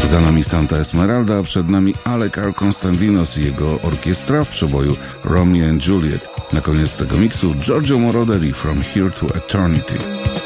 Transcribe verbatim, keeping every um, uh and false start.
Za nami Santa Esmeralda, a przed nami Alec Konstantinos i jego orkiestra w przeboju Romeo and Juliet. Na koniec tego miksu Giorgio Moroder i From Here to Eternity.